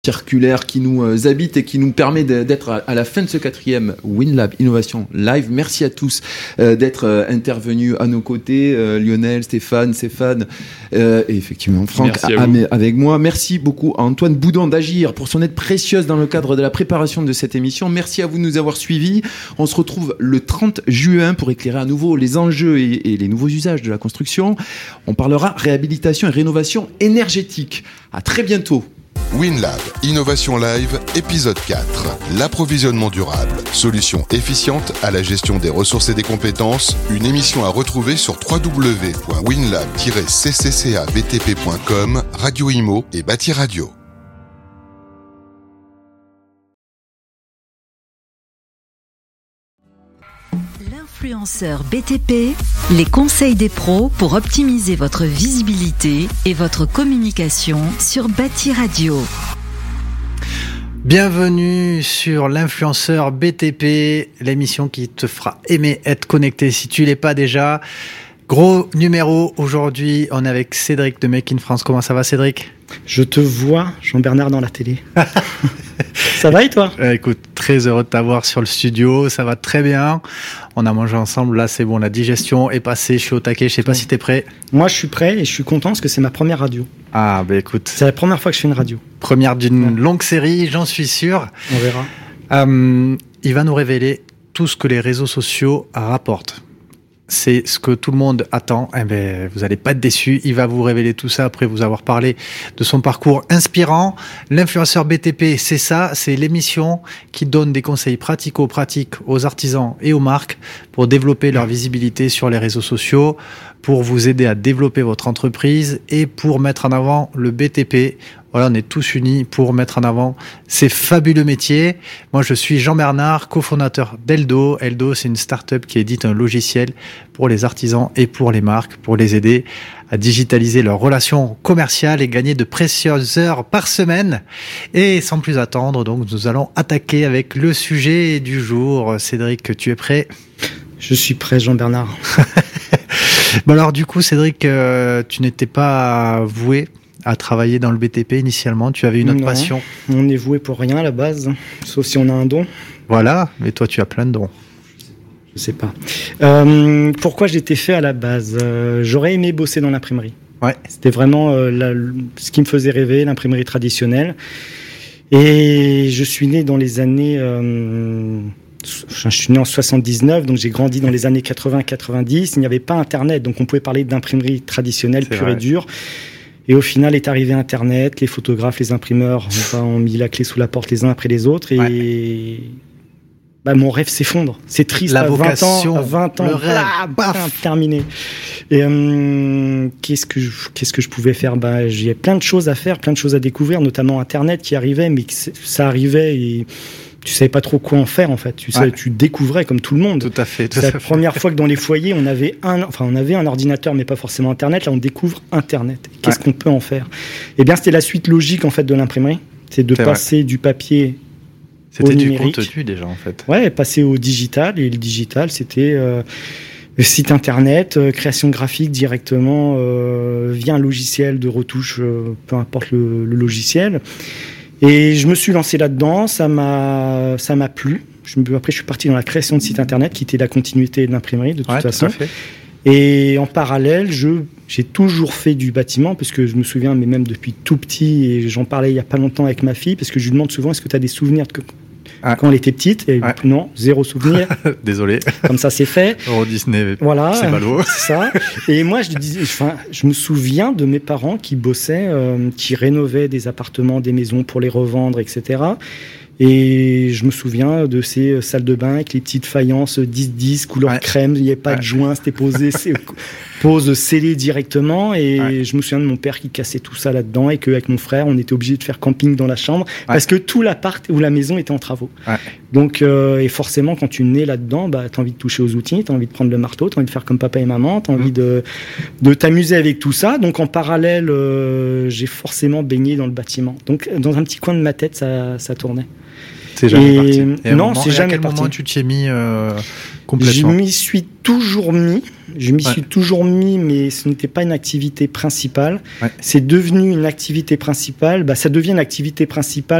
circulaire qui nous habite et qui nous permet d'être à la fin de ce 4e WinLab Innovation Live. Merci à tous d'être intervenus à nos côtés, Lionel, Stéphane et effectivement Franck avec moi. Merci beaucoup à Antoine Boudon d'Agir pour son aide précieuse dans le cadre de la préparation de cette émission. Merci à vous de nous avoir suivis. On se retrouve le 30 juin pour éclairer à nouveau les enjeux et les nouveaux usages de la construction. On parlera réhabilitation et rénovation énergétique. À très bientôt. WinLab, Innovation Live, épisode 4. L'approvisionnement durable. Solution efficiente à la gestion des ressources et des compétences. Une émission à retrouver sur www.winlab-cccavtp.com, Radio Imo et Bâti Radio. L'influenceur BTP, les conseils des pros pour optimiser votre visibilité et votre communication sur Bâti Radio. Bienvenue sur l'influenceur BTP, l'émission qui te fera aimer être connecté si tu l'es pas déjà. Gros numéro aujourd'hui, on est avec Cédric de Make in France. Comment ça va, Cédric ? Je te vois, Jean-Bernard, dans la télé. Ça va et toi ? Écoute, très heureux de t'avoir sur le studio, ça va très bien. On a mangé ensemble, là c'est bon, la digestion est passée, je suis au taquet, je sais pas si t'es prêt. Moi je suis prêt et je suis content parce que c'est ma première radio. Ah bah écoute. C'est la première fois que je fais une radio. Première d'une longue série, j'en suis sûr. On verra. Il va nous révéler tout ce que les réseaux sociaux rapportent. C'est ce que tout le monde attend. Eh ben, vous allez pas être déçus. Il va vous révéler tout ça après vous avoir parlé de son parcours inspirant. L'influenceur BTP, c'est ça. C'est l'émission qui donne des conseils pratico-pratiques aux artisans et aux marques pour développer leur visibilité sur les réseaux sociaux, pour vous aider à développer votre entreprise et pour mettre en avant le BTP. Voilà, on est tous unis pour mettre en avant ces fabuleux métiers. Moi, je suis Jean-Bernard, cofondateur d'Eldo. Eldo, c'est une start-up qui édite un logiciel pour les artisans et pour les marques, pour les aider à digitaliser leurs relations commerciales et gagner de précieuses heures par semaine. Et sans plus attendre, donc, nous allons attaquer avec le sujet du jour. Cédric, tu es prêt ? Je suis prêt, Jean-Bernard. Bon alors, du coup, Cédric, tu n'étais pas voué à travailler dans le BTP initialement, tu avais une autre passion. On est voué pour rien à la base, sauf si on a un don. Voilà, mais toi tu as plein de dons. Je sais pas. Pourquoi j'étais fait à la base ? J'aurais aimé bosser dans l'imprimerie. Ouais. C'était vraiment ce qui me faisait rêver, l'imprimerie traditionnelle. Et je suis né dans les années... je suis né en 79, donc j'ai grandi dans les années 80-90. Il n'y avait pas Internet, donc on pouvait parler d'imprimerie traditionnelle pure et dure. Et au final est arrivé Internet, les photographes, les imprimeurs ont mis la clé sous la porte les uns après les autres et mon rêve s'effondre. C'est triste, la à vocation, 20 ans, le rêve, terminé. Et qu'est-ce que je pouvais faire ? J'ai plein de choses à faire, plein de choses à découvrir, notamment Internet qui arrivait, mais ça arrivait et tu savais pas trop quoi en faire en fait. Tu découvrais comme tout le monde. Tout à fait. C'est la première fois que dans les foyers on avait un ordinateur mais pas forcément Internet. Là on découvre Internet. Qu'est-ce qu'on peut en faire ? Eh bien c'était la suite logique en fait de l'imprimerie. C'est de passer du papier au numérique. C'était du contenu déjà en fait. Ouais, passer au digital et le digital c'était le site Internet, création graphique directement via un logiciel de retouche, peu importe le logiciel. Et je me suis lancé là-dedans, ça m'a plu. Après, je suis parti dans la création de sites internet, qui était la continuité de l'imprimerie, de toute façon. Et en parallèle, j'ai toujours fait du bâtiment, parce que je me souviens, mais même depuis tout petit, et j'en parlais il y a pas longtemps avec ma fille, parce que je lui demande souvent, est-ce que tu as des souvenirs quand elle était petite ? Et non, zéro souvenir. Désolé. Comme ça, c'est fait. Euro Disney, voilà, c'est ballot. C'est ça. Et moi, je me souviens de mes parents qui bossaient, qui rénovaient des appartements, des maisons pour les revendre, etc. Et je me souviens de ces salles de bain avec les petites faïences 10-10, couleur crème, il n'y avait pas de joint, c'était pose scellée directement. Et je me souviens de mon père qui cassait tout ça là-dedans et qu'avec mon frère, on était obligé de faire camping dans la chambre parce que tout l'appart ou la maison était en travaux. Donc, et forcément, quand tu nais là-dedans, t'as envie de toucher aux outils, t'as envie de prendre le marteau, t'as envie de faire comme papa et maman, t'as envie de t'amuser avec tout ça. Donc, en parallèle, j'ai forcément baigné dans le bâtiment. Donc, dans un petit coin de ma tête, ça tournait. C'est jamais parti. Non, c'est jamais parti. À quel parti. moment tu t'y es mis Complètement. Je m'y suis toujours mis. Mais ce n'était pas une activité principale. Ouais. C'est devenu une activité principale. Ça devient une activité principale